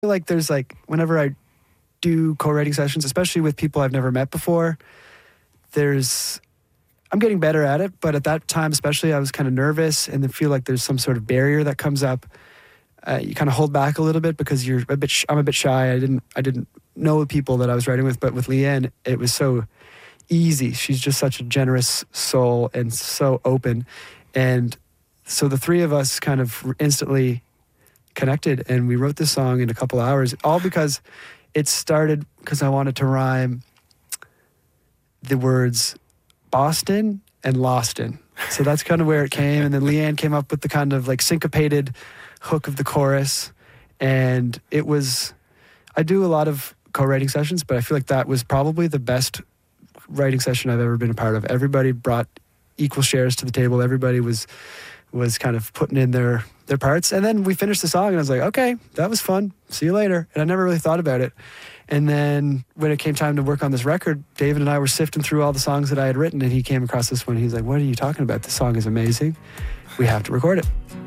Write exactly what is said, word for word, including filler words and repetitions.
feel like there's like, whenever I do co-writing sessions, especially with people I've never met before, there's, I'm getting better at it, but at that time especially I was kind of nervous and then feel like there's some sort of barrier that comes up. Uh, you kind of hold back a little bit because you're a bit, sh- I'm a bit shy. I didn't, I didn't know the people that I was writing with, but with Leanne, it was so easy. She's just such a generous soul and so open. And so the three of us kind of instantly connected and we wrote this song in a couple hours, all because it started because I wanted to rhyme the words Boston and Loston. So that's kind of where it came. And then Leanne came up with the kind of like syncopated hook of the chorus. And it was, I do a lot of co-writing sessions, but I feel like that was probably the best writing session I've ever been a part of. Everybody brought equal shares to the table. Everybody was was kind of putting in their their parts. And then we finished the song and I was like, okay, that was fun. See you later. And I never really thought about it. And then when it came time to work on this record, David and I were sifting through all the songs that I had written and he came across this one. He's like, what are you talking about? This song is amazing. We have to record it.